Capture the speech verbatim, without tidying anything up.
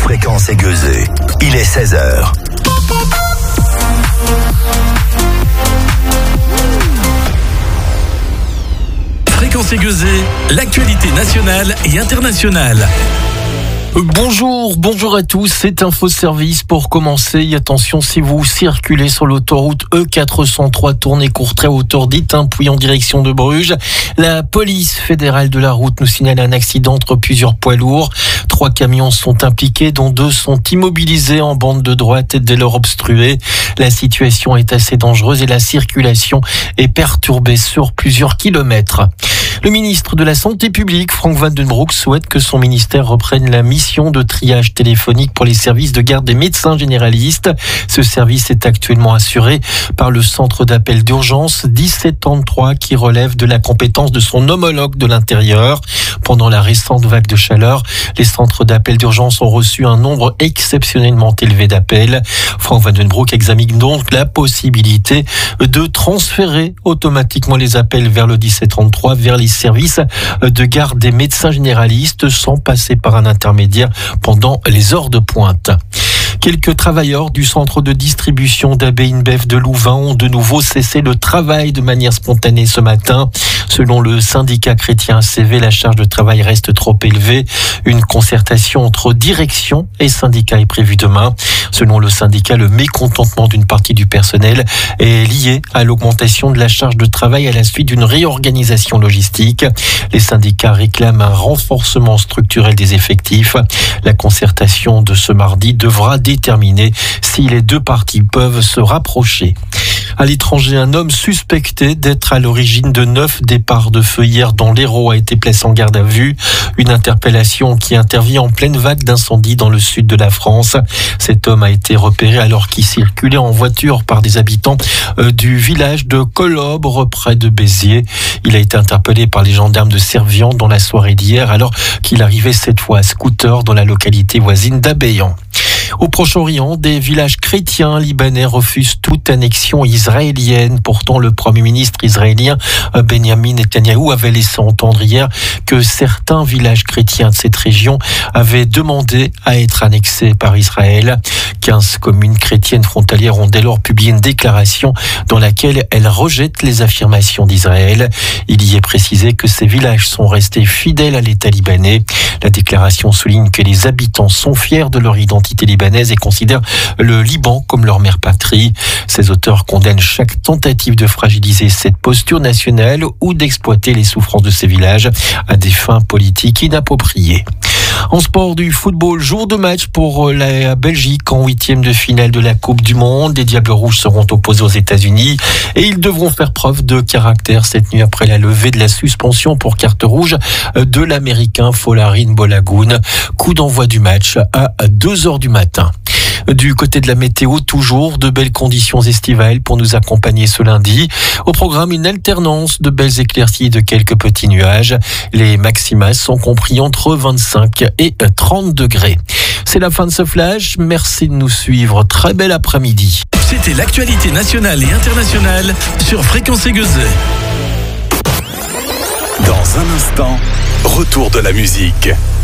Fréquence Aiguezée. Il est seize heures. Fréquence Aiguezée, l'actualité nationale et internationale. Bonjour, bonjour à tous, c'est Info Service pour commencer. Et attention, si vous circulez sur l'autoroute E quatre cent trois tournée Courtrai hauteur d'Étain-Pouilly en direction de Bruges, la police fédérale de la route nous signale un accident entre plusieurs poids lourds. Trois camions sont impliqués, dont deux sont immobilisés en bande de droite et dès lors obstrués. La situation est assez dangereuse et la circulation est perturbée sur plusieurs kilomètres. Le ministre de la Santé publique, Frank Vandenbroek, souhaite que son ministère reprenne la mission de triage téléphonique pour les services de garde des médecins généralistes. Ce service est actuellement assuré par le centre d'appel d'urgence dix-sept trente-trois qui relève de la compétence de son homologue de l'intérieur. Pendant la récente vague de chaleur, les centres d'appel d'urgence ont reçu un nombre exceptionnellement élevé d'appels. Frank Vandenbroek examine donc la possibilité de transférer automatiquement les appels vers le dix-sept trente-trois, vers les services de garde des médecins généralistes sans passer par un intermédiaire pendant les heures de pointe. Quelques travailleurs du centre de distribution d'A B InBev de Louvain ont de nouveau cessé le travail de manière spontanée ce matin. Selon le syndicat chrétien A C V, la charge de travail reste trop élevée. Une concertation entre direction et syndicat est prévue demain. Selon le syndicat, le mécontentement d'une partie du personnel est lié à l'augmentation de la charge de travail à la suite d'une réorganisation logistique. Les syndicats réclament un renforcement structurel des effectifs. La concertation de ce mardi devra déterminer si les deux parties peuvent se rapprocher. À l'étranger, un homme suspecté d'être à l'origine de neuf départs de feu hier dans l'Hérault a été placé en garde à vue. Une interpellation qui intervient en pleine vague d'incendie dans le sud de la France. Cet homme a été repéré alors qu'il circulait en voiture par des habitants du village de Colobre près de Béziers. Il a été interpellé par les gendarmes de Servian dans la soirée d'hier alors qu'il arrivait cette fois à scooter dans la localité voisine d'Abéyan. Au Proche-Orient, des villages chrétiens libanais refusent toute annexion israélienne. Pourtant, le Premier ministre israélien Benjamin Netanyahou avait laissé entendre hier que certains villages chrétiens de cette région avaient demandé à être annexés par Israël. quinze communes chrétiennes frontalières ont dès lors publié une déclaration dans laquelle elles rejettent les affirmations d'Israël. Il y est précisé que ces villages sont restés fidèles à l'État libanais. La déclaration souligne que les habitants sont fiers de leur identité libanaise et considèrent le Liban comme leur mère patrie. Ces auteurs condamnent chaque tentative de fragiliser cette posture nationale ou d'exploiter les souffrances de ces villages à des fins politiques inappropriées. En sport, du football, jour de match pour la Belgique en huitième de finale de la Coupe du Monde. Les Diables Rouges seront opposés aux États-Unis et ils devront faire preuve de caractère cette nuit après la levée de la suspension pour carte rouge de l'Américain Folarin Balogun. Coup d'envoi du match à deux heures du matin. Du côté de la météo, toujours de belles conditions estivales pour nous accompagner ce lundi. Au programme, une alternance de belles éclaircies et de quelques petits nuages. Les maximas sont compris entre vingt-cinq et trente degrés. C'est la fin de ce flash. Merci de nous suivre. Très bel après-midi. C'était l'actualité nationale et internationale sur Fréquence Aiguezée. Dans un instant, retour de la musique.